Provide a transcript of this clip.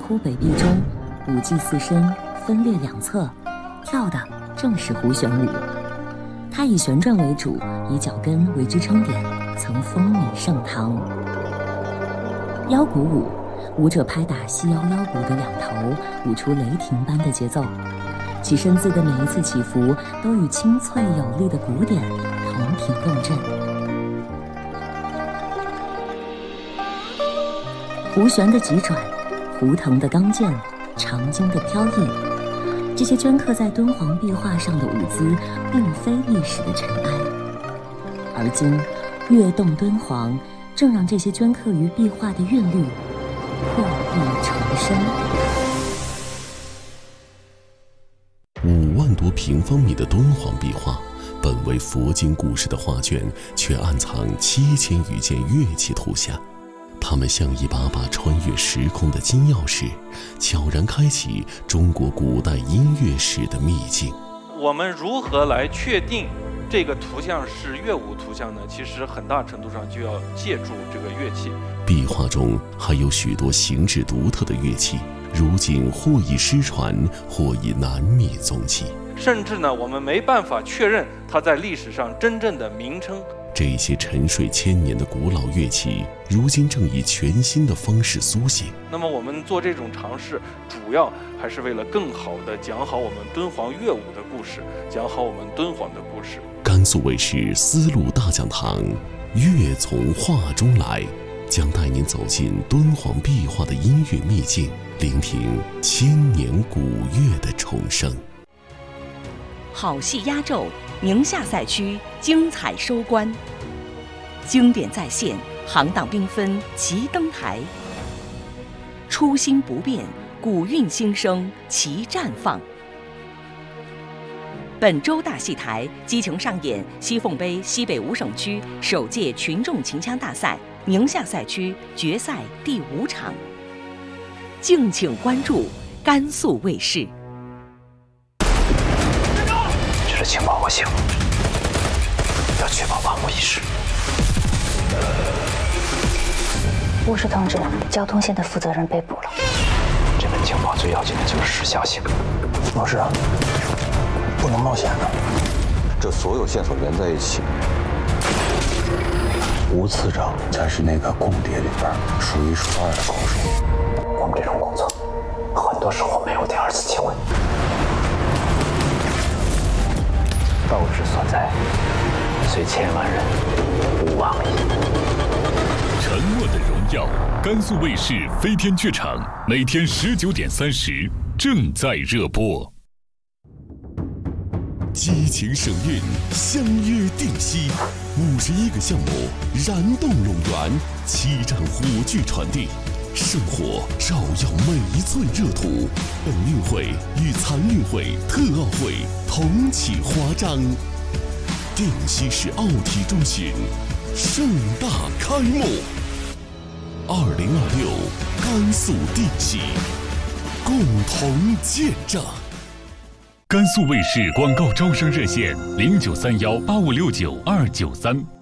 湖北壁中五髻四身，分列两侧，跳的正是胡旋舞。它以旋转为主，以脚跟为支撑点，曾风靡盛唐。腰鼓舞，舞者拍打细腰腰鼓的两头，舞出雷霆般的节奏，其身姿的每一次起伏都与清脆有力的鼓点同频共振。胡旋的急转，胡腾的刚健，长经的飘逸，这些镌刻在敦煌壁画上的舞姿并非历史的尘埃，而今跃动敦煌，正让这些镌刻于壁画的韵律破壁重生。 5万多平方米的敦煌壁画，本为佛经故事的画卷，却暗藏7000余件乐器图像。它们像一把把穿越时空的金钥匙，悄然开启中国古代音乐史的秘境。 我们如何来确定这个图像是乐舞图像呢？其实很大程度上就要借助这个乐器。 壁画中还有许多形制独特的乐器，如今或已失传，或已难觅踪迹。 甚至呢，我们没办法确认它在历史上真正的名称。 这些沉睡千年的古老乐器，如今正以全新的方式苏醒。 那么我们做这种尝试，主要还是为了更好地讲好我们敦煌乐舞的故事，讲好我们敦煌的故事。 甘肃卫视丝路大讲堂，乐从画中来，将带您走进敦煌壁画的音乐秘境，聆听千年古乐的重生。 好戏压轴，宁夏赛区精彩收官，经典再现，行当缤纷齐登台，初心不变，古韵新生齐绽放。本周大戏台激情上演西凤杯西北五省区首届群众秦腔大赛宁夏赛区决赛第5场，敬请关注甘肃卫视。 这是情报和信物，要确保万无一失。 巫师通知，交通线的负责人被捕了。 这份情报最要紧的就是时效性。 老师，不能冒险的。 这所有线索连在一起， 吴次长才是那个共谍里边数1数2的高手。 我们这种工作，很多时候没有第2次机会。道之所在，虽千万人，吾往矣。 沉默的荣耀，甘肃卫视飞天剧场，每天19点30正在热播。 激情盛韵，相约定西，51个项目燃动陇源，7站火炬传递，圣火照耀每一寸热土。本运会与残运会、特奥会同启华章，定西市奥体中心盛大开幕。2026甘肃定西，共同见证。 甘肃卫视广告招商热线：09318569-293。